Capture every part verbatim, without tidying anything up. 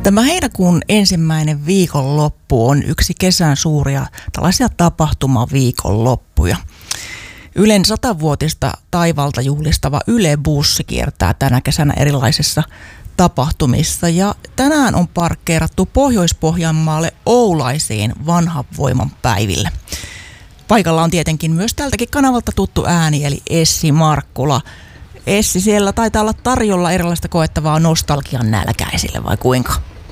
Tämä heinäkuun ensimmäinen viikonloppu on yksi kesän suuria tällaisia tapahtumaviikonloppuja. Ylen satavuotista taivalta juhlistava Yle-bussi kiertää tänä kesänä erilaisissa tapahtumissa. Ja tänään on parkkeerattu Pohjois-Pohjanmaalle Oulaisiin Vanhan Voiman päiville. Paikalla on tietenkin myös tältäkin kanavalta tuttu ääni, eli Essi Markkula. Essi, siellä taitaa olla tarjolla erilaista koettavaa nostalgian nälkäisille, vai kuinka?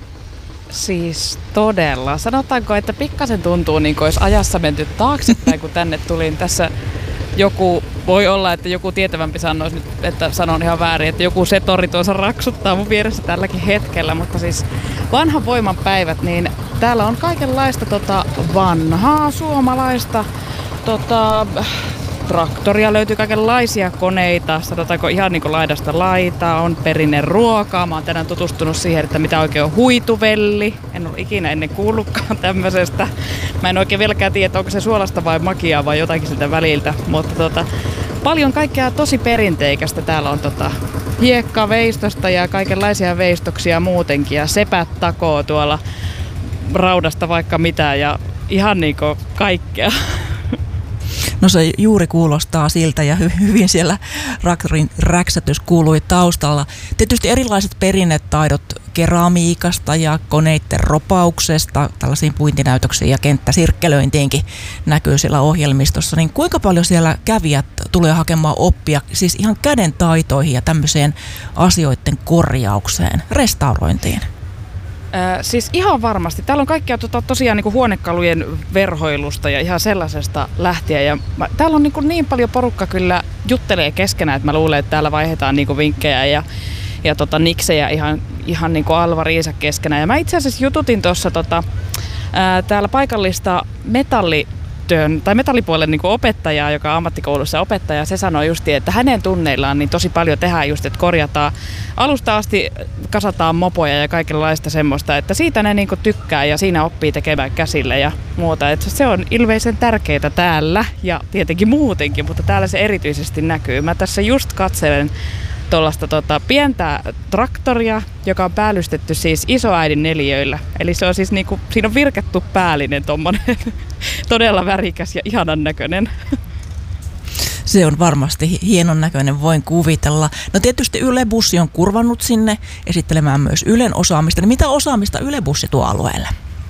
Siis todella. Sanotaanko, että pikkasen tuntuu niin kuin olisi ajassa menty taaksepäin, kun tänne tulin. Tässä joku, voi olla, että joku tietävämpi sanoisi nyt, että sanon ihan väärin, että joku setori tuossa raksuttaa mun vieressä tälläkin hetkellä. Mutta siis Vanhan Voiman päivät, niin täällä on kaikenlaista tota vanhaa suomalaista tota, traktoria, löytyy kaikenlaisia koneita, sanotaanko ihan niin kuin laidasta laitaa, on perinneruokaa. Mä oon tänään tutustunut siihen, että mitä oikein on huituvelli. En ole ikinä ennen kuullutkaan tämmöisestä. Mä en oikein vieläkään tiedä, onko se suolasta vai makiaa vai jotakin siltä väliltä. Mutta tota, paljon kaikkea tosi perinteikästä. Täällä on tota, hiekkaveistosta ja kaikenlaisia veistoksia muutenkin. Ja sepät takoo tuolla raudasta vaikka mitä ja ihan niinku kaikkea. No se juuri kuulostaa siltä ja hy- hyvin siellä traktorin räksätys kuului taustalla. Tietysti erilaiset perinnetaidot keramiikasta ja koneiden ropauksesta, tällaisiin puintinäytöksiin ja kenttäsirkkelöintiinkin näkyy siellä ohjelmistossa. Niin kuinka paljon siellä kävijät tulee hakemaan oppia siis ihan käden taitoihin ja tämmöiseen asioiden korjaukseen, restaurointiin? Äh, siis ihan varmasti. Täällä on kaikkea tota, tosiaan niin kuin huonekalujen verhoilusta ja ihan sellaisesta lähtien. Ja mä, täällä on niin, kuin niin paljon porukka kyllä juttelee keskenään, että mä luulen, että täällä vaihdetaan niin kuin vinkkejä ja, ja tota, niksejä ihan, ihan niin kuin Alva Riisa keskenään. Ja mä itse asiassa jututin tuossa tota, äh, täällä paikallista metalli työn, tai metallipuolen niin kuin opettajaa, joka on ammattikoulussa opettaja, se sanoi just, että hänen tunneillaan niin tosi paljon tehdään just, että korjataan alusta asti, kasataan mopoja ja kaikenlaista semmoista, että siitä ne niin kuin tykkää ja siinä oppii tekemään käsillä ja muuta. Että se on ilmeisen tärkeää täällä ja tietenkin muutenkin, mutta täällä se erityisesti näkyy. Mä tässä just katselen tuollaista tota, pientä traktoria, joka on päällystetty siis isoäidin neliöillä. Eli se on siis niinku, siinä on virkettu päällinen tommonen todella värikäs ja ihanan näköinen. Se on varmasti hienon näköinen, voin kuvitella. No tietysti Yle-bussi on kurvannut sinne esittelemään myös Ylen osaamista. Niin mitä osaamista Yle-bussi tuo alueelle?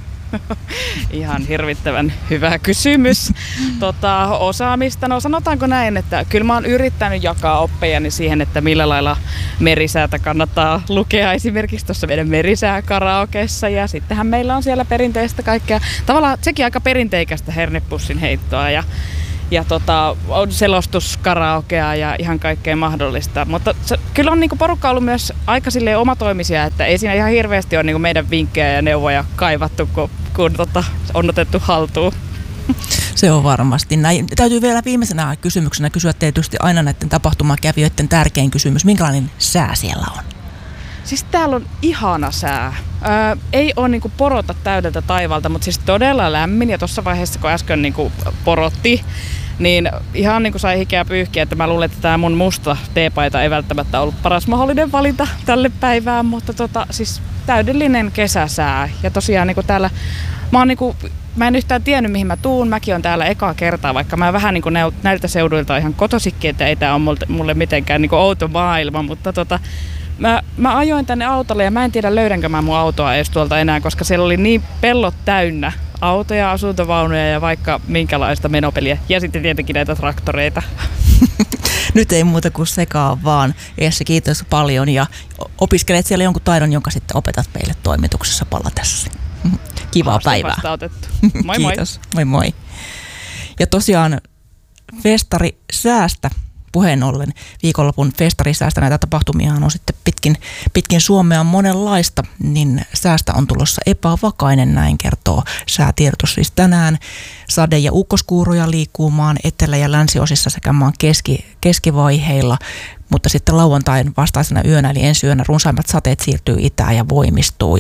Ihan hirvittävän hyvä kysymys. Tota, osaamista, no sanotaanko näin, että kyllä mä oon yrittänyt jakaa oppejani siihen, että millä lailla merisäätä kannattaa lukea esimerkiksi tuossa meidän merisääkaraokeessa ja sittenhän meillä on siellä perinteistä kaikkea, tavallaan sekin aika perinteikästä hernepussin heittoa ja Ja tota, on selostuskaraokea ja ihan kaikkea mahdollista. Mutta se, kyllä on niinku porukka ollut myös aika silleen omatoimisia, että ei siinä ihan hirveästi ole niinku meidän vinkkejä ja neuvoja kaivattu, kun, kun tota, on otettu haltuun. Se on varmasti näin. Täytyy vielä viimeisenä kysymyksenä kysyä tietysti aina näiden tapahtumakävijöiden tärkein kysymys. Minkälainen sää siellä on? Siis täällä on ihana sää. Öö, ei ole niinku porota täydeltä taivalta, mutta siis todella lämmin. Ja tuossa vaiheessa, kun äsken niinku porotti, niin ihan niinku sai hikeä pyyhkiä, että mä luulen, että tämä mun musta teepaita ei välttämättä ollut paras mahdollinen valinta tälle päivään. Mutta tota, siis täydellinen kesäsää. Ja tosiaan niinku täällä, mä, oon niinku, mä en yhtään tiennyt mihin mä tuun. Mäkin on täällä ekaa kertaa, vaikka mä vähän niinku näiltä seuduilta ihan kotoisikki, että ei tää ole mulle, mulle mitenkään niinku outo maailma. Mutta tota, Mä, mä ajoin tänne autolle ja mä en tiedä löydänkö mä mun autoa edes tuolta enää, koska siellä oli niin pellot täynnä autoja, asuntovaunuja ja vaikka minkälaista menopeliä. Ja sitten tietenkin näitä traktoreita. Nyt ei muuta kuin sekaan vaan. Essi, kiitos paljon ja opiskelet siellä jonkun taidon, jonka sitten opetat meille toimituksessa palatessa. Kivaa päivää. Moi moi. Kiitos. Moi moi. Ja tosiaan festari säästä. Puheen ollen viikonlopun festarisäästä näitä tapahtumia on sitten pitkin, pitkin Suomea monenlaista, niin säästä on tulossa epävakainen, näin kertoo säätiedotus siis tänään. Sade- ja ukkoskuuroja liikkuu maan etelä- ja länsiosissa sekä maan keski, keskivaiheilla, mutta sitten lauantain vastaisena yönä eli ensi yönä runsaimmat sateet siirtyy itään ja voimistuu ja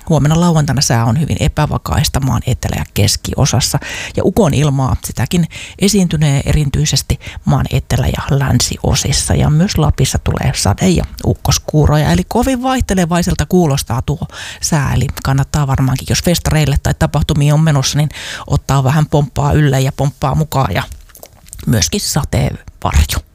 Huomenna lauantaina sää on hyvin epävakaista maan etelä- ja keskiosassa ja ukon ilmaa sitäkin esiintynee erityisesti maan etelä- ja länsiosissa ja myös Lapissa tulee sade- ja ukkoskuuroja. Eli kovin vaihtelevaiselta kuulostaa tuo sää, eli kannattaa varmaankin, jos festareille tai tapahtumiin on menossa, niin ottaa vähän pomppaa ylle ja pomppaa mukaan ja myöskin sateenvarjo.